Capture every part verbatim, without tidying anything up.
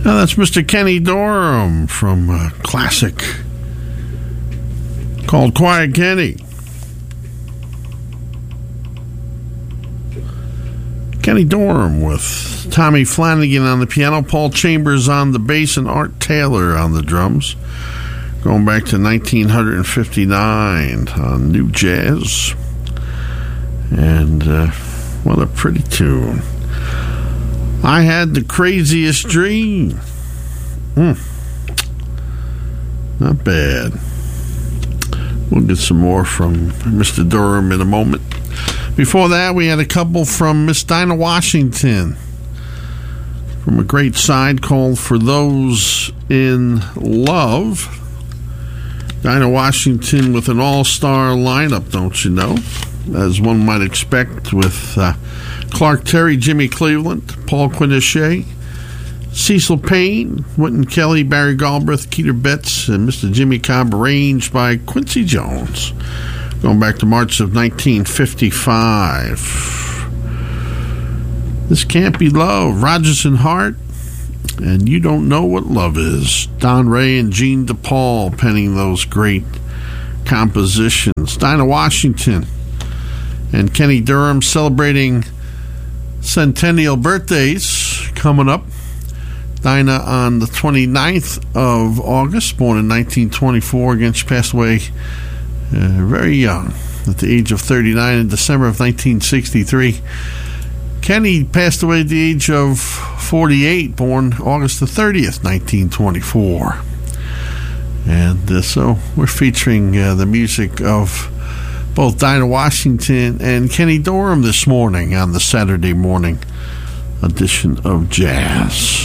Now that's Mister Kenny Dorham from a classic called Quiet Kenny. Kenny Dorham with Tommy Flanagan on the piano, Paul Chambers on the bass, and Art Taylor on the drums. Going back to nineteen fifty-nine on New Jazz. And uh, what a pretty tune. I Had the Craziest Dream. Mm. Not bad. We'll get some more from Mister Dorham in a moment. Before that, we had a couple from Miss Dinah Washington from a great side called For Those in Love. Dinah Washington with an all-star lineup, don't you know? As one might expect, with uh, Clark Terry, Jimmy Cleveland, Paul Quinichette, Cecil Payne, Wynton Kelly, Barry Galbraith, Keeter Betts, and Mister Jimmy Cobb, arranged by Quincy Jones. Going back to March of nineteen fifty-five. This Can't Be Love, Rodgers and Hart, and You Don't Know What Love Is. Don Ray and Gene DePaul penning those great compositions. Dinah Washington and Kenny Dorham celebrating centennial birthdays coming up. Dinah on the twenty-ninth of August, born in nineteen twenty-four. Again, she passed away Uh, very young, at the age of thirty-nine, in December of nineteen sixty-three. Kenny passed away at the age of forty-eight, born August the thirtieth, nineteen twenty-four. And uh, so we're featuring uh, the music of both Dinah Washington and Kenny Dorham this morning on the Saturday morning edition of Jazz.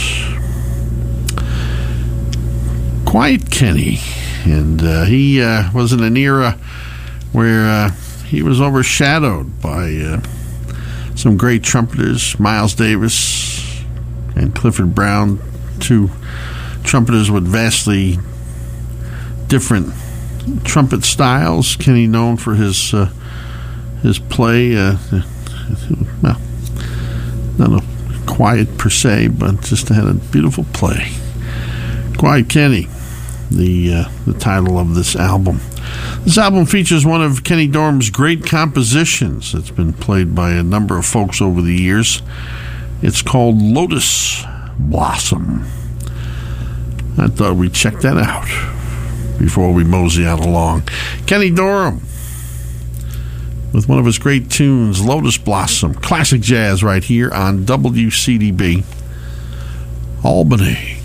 Quiet Kenny. And uh, he uh, was in an era where uh, he was overshadowed by uh, some great trumpeters, Miles Davis and Clifford Brown, two trumpeters with vastly different trumpet styles. Kenny known for his uh, his play, uh, well, not a quiet per se, but just had a beautiful play. Quiet Kenny. The uh, the title of this album. This album features one of Kenny Dorham's great compositions that's been played by a number of folks over the years. It's called Lotus Blossom. I thought we'd check that out before we mosey on along. Kenny Dorham with one of his great tunes, Lotus Blossom. Classic jazz right here on W C D B Albany.